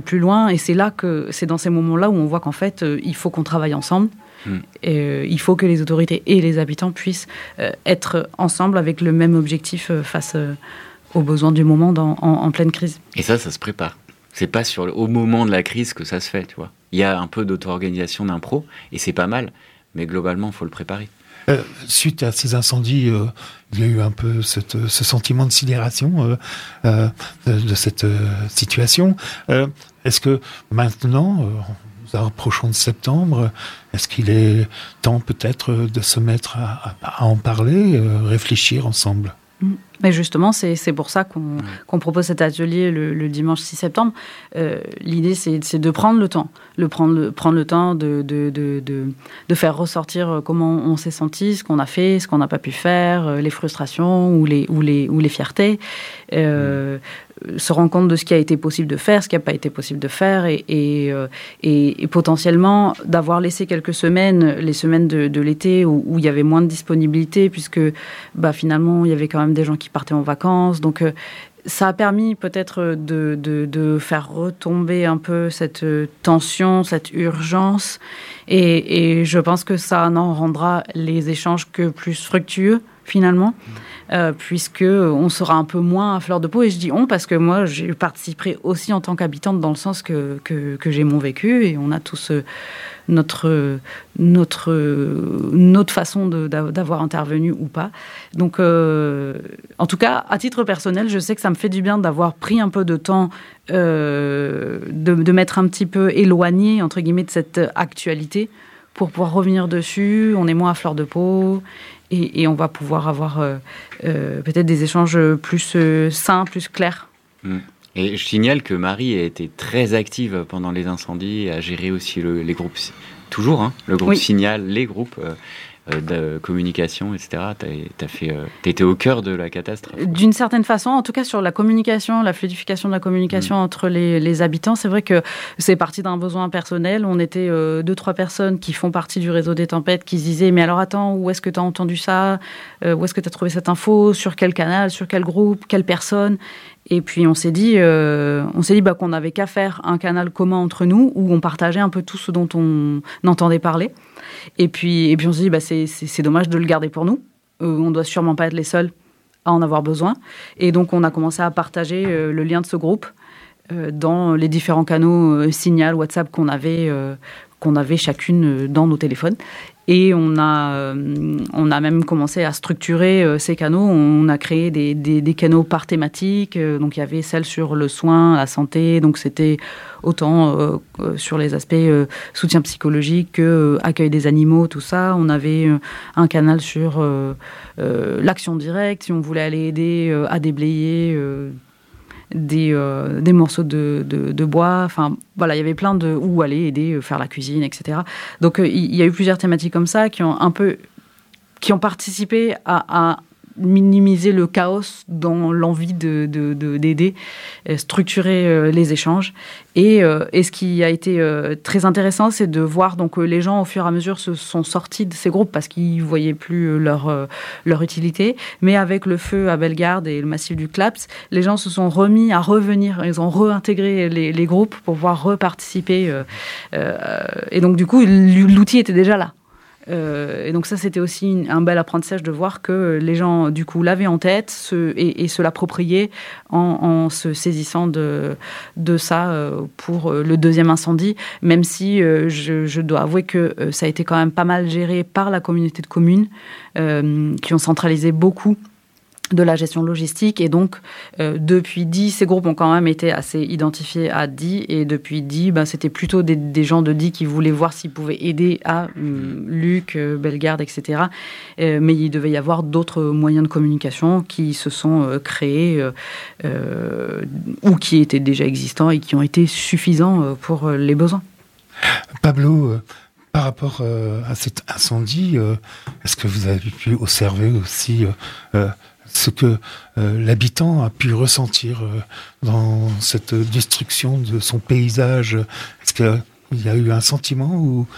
plus loin. Et c'est dans ces moments-là où on voit qu'en fait, il faut qu'on travaille ensemble. Et, il faut que les autorités et les habitants puissent être ensemble avec le même objectif face aux besoins du moment en pleine crise. Et ça se prépare. C'est pas au moment de la crise que ça se fait, tu vois. Il y a un peu d'auto-organisation d'impro, et c'est pas mal, mais globalement, il faut le préparer. Suite à ces incendies, il y a eu un peu ce sentiment de sidération de cette situation. Est-ce que maintenant, nous approchons de septembre, est-ce qu'il est temps peut-être de se mettre à en parler, réfléchir ensemble ? Mais justement, c'est pour ça qu'on propose cet atelier le dimanche 6 septembre. L'idée, c'est de prendre le temps. Prendre le temps de faire ressortir comment on s'est senti, ce qu'on a fait, ce qu'on n'a pas pu faire, les frustrations ou les fiertés. Se rendre compte de ce qui a été possible de faire, ce qui n'a pas été possible de faire et potentiellement d'avoir laissé quelques semaines, les semaines de l'été où il y avait moins de disponibilité puisque finalement il y avait quand même des gens qui partaient en vacances. Donc ça a permis peut-être de faire retomber un peu cette tension, cette urgence et je pense que ça en rendra les échanges que plus fructueux finalement. Puisque on sera un peu moins à fleur de peau, et je dis on parce que moi j'ai participé aussi en tant qu'habitante dans le sens que j'ai mon vécu et on a tous notre façon d'avoir intervenu ou pas. Donc en tout cas à titre personnel je sais que ça me fait du bien d'avoir pris un peu de temps de m'être un petit peu éloignée entre guillemets de cette actualité pour pouvoir revenir dessus. On est moins à fleur de peau. Et on va pouvoir avoir peut-être des échanges plus sains, plus clairs. Et je signale que Marie a été très active pendant les incendies, a géré aussi les groupes, toujours, le groupe Signal, les groupes de communication, etc. T'as été au cœur de la catastrophe. D'une certaine façon, en tout cas sur la communication, la fluidification de la communication entre les habitants, c'est vrai que c'est parti d'un besoin personnel. On était 2-3 personnes qui font partie du réseau des tempêtes qui se disaient « Mais alors attends, où est-ce que tu as entendu ça ? Où est-ce que tu as trouvé cette info ? Sur quel canal ? Sur quel groupe ? Quelle personne ?» Et puis on s'est dit qu'on n'avait qu'à faire un canal commun entre nous où on partageait un peu tout ce dont on entendait parler. Et puis on s'est dit c'est dommage de le garder pour nous. On doit sûrement pas être les seuls à en avoir besoin. Et donc on a commencé à partager le lien de ce groupe dans les différents canaux Signal, WhatsApp qu'on avait chacune dans nos téléphones. Et on a même commencé à structurer ces canaux. On a créé des canaux par thématique. Donc, il y avait celle sur le soin, la santé. Donc, c'était autant sur les aspects soutien psychologique que accueil des animaux, tout ça. On avait un canal sur l'action directe, si on voulait aller aider à déblayer des morceaux de bois, enfin voilà, il y avait plein de où aller aider, faire la cuisine, etc. Donc il y a eu plusieurs thématiques comme ça qui ont participé à minimiser le chaos dans l'envie d'aider, structurer les échanges. Et ce qui a été très intéressant, c'est de voir donc les gens, au fur et à mesure, se sont sortis de ces groupes parce qu'ils ne voyaient plus leur utilité. Mais avec le feu à Bellegarde et le massif du Claps, les gens se sont remis à revenir. Ils ont réintégré les groupes pour pouvoir reparticiper. Et donc, du coup, l'outil était déjà là. Et donc ça, c'était aussi un bel apprentissage de voir que les gens, du coup, l'avaient en tête et se l'appropriaient en se saisissant de ça pour le deuxième incendie, même si je dois avouer que ça a été quand même pas mal géré par la communauté de communes qui ont centralisé beaucoup de la gestion logistique. Et donc, depuis 10, ces groupes ont quand même été assez identifiés à 10. Et depuis 10, c'était plutôt des gens de 10 qui voulaient voir s'ils pouvaient aider à Luc, Bellegarde, etc. Mais il devait y avoir d'autres moyens de communication qui se sont créés ou qui étaient déjà existants et qui ont été suffisants pour les besoins. Pablo, par rapport à cet incendie, est-ce que vous avez pu observer aussi ce que l'habitant a pu ressentir dans cette destruction de son paysage? Est-ce qu'il y a eu un sentiment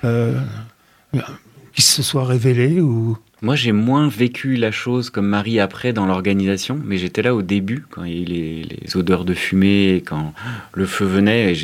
qui se soit révélé ou... Moi, j'ai moins vécu la chose comme Marie après dans l'organisation, mais j'étais là au début, quand il y a eu les odeurs de fumée, et quand le feu venait, et